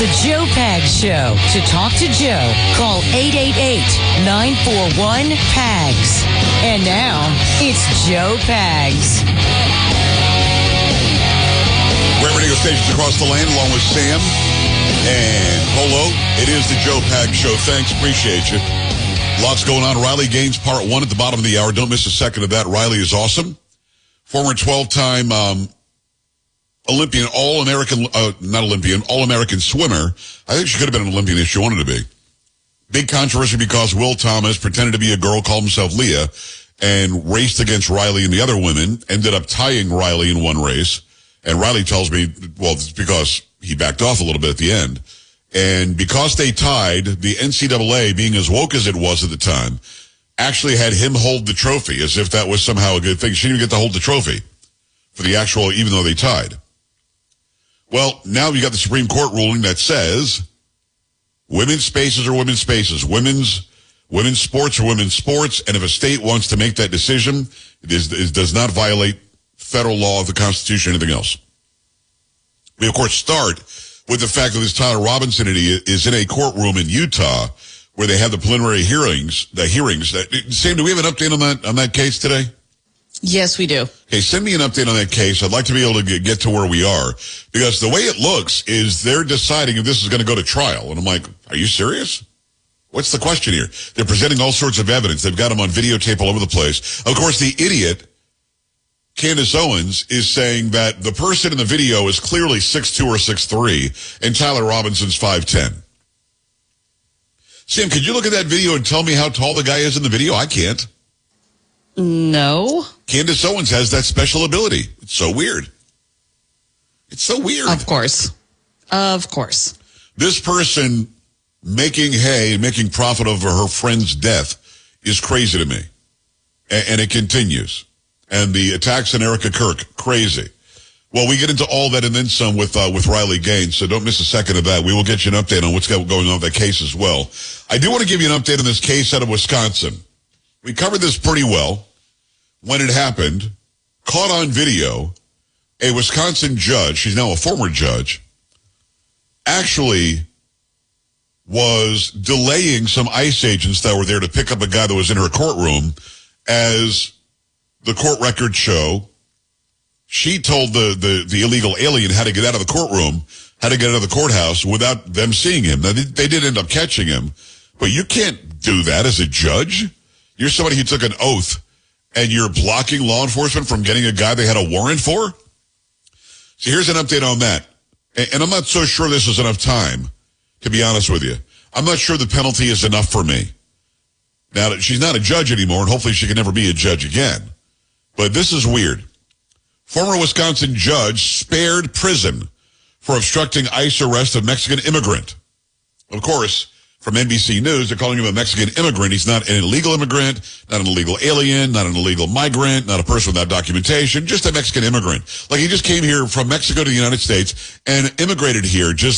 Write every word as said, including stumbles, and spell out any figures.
Joe Pags Show. To talk to Joe, call eight eight eight, nine four one, P A G S. And now, it's Joe Pags. Great radio stations across the land, along with Sam and Polo. It is the Joe Pags Show. Thanks. Appreciate you. Lots going on. Riley Gaines, part one at the bottom of the hour. Don't miss a second of that. Riley is awesome. Former twelve-time um, Olympian, All-American, uh, not Olympian, All-American swimmer. I think she could have been an Olympian if she wanted to be. Big controversy because Will Thomas pretended to be a girl, called himself Leah, and raced against Riley and the other women, ended up tying Riley in one race. And Riley tells me, well, it's because he backed off a little bit at the end. And because they tied, the N C double A, being as woke as it was at the time, actually had him hold the trophy as if that was somehow a good thing. She didn't even get to hold the trophy for the actual, even though they tied. Well, now you got the Supreme Court ruling that says women's spaces are women's spaces. Women's, women's sports are women's sports. And if a state wants to make that decision, it, is, it does not violate federal law, the Constitution, anything else. We, of course, start with the fact that this Tyler Robinson idiot is in a courtroom in Utah where they have the preliminary hearings, the hearings. That, Sam, do we have an update on that, on that case today? Yes, we do. Okay, send me an update on that case. I'd like to be able to get, get to where we are, because the way it looks is they're deciding if this is going to go to trial. And I'm like, are you serious? What's the question here? They're presenting all sorts of evidence. They've got them on videotape all over the place. Of course, the idiot, Candace Owens, is saying that the person in the video is clearly six two or six three, and Tyler Robinson's five ten. Sam, could you look at that video and tell me how tall the guy is in the video? I can't. No. Candace Owens has that special ability. It's so weird. It's so weird. Of course. Of course. This person making hay, making profit over her friend's death is crazy to me. And, and it continues. And the attacks on Erica Kirk, crazy. Well, we get into all that and then some with uh, with Riley Gaines, so don't miss a second of that. We will get you an update on what's going on with that case as well. I do want to give you an update on this case out of Wisconsin. We covered this pretty well when it happened. Caught on video, a Wisconsin judge, she's now a former judge, actually was delaying some ICE agents that were there to pick up a guy that was in her courtroom. As the court records show, she told the, the, the illegal alien how to get out of the courtroom, how to get out of the courthouse without them seeing him. Now, they, they did end up catching him, but you can't do that as a judge. You're somebody who took an oath, and you're blocking law enforcement from getting a guy they had a warrant for? So here's an update on that. And, and I'm not so sure this is enough time, to be honest with you. I'm not sure the penalty is enough for me. Now, that she's not a judge anymore, and hopefully she can never be a judge again. But this is weird. Former Wisconsin judge spared prison for obstructing ICE arrest of Mexican immigrant. Of course, from N B C News, they're calling him a Mexican immigrant. He's not an illegal immigrant, not an illegal alien, not an illegal migrant, not a person without documentation, just a Mexican immigrant. Like he just came here from Mexico to the United States and immigrated here just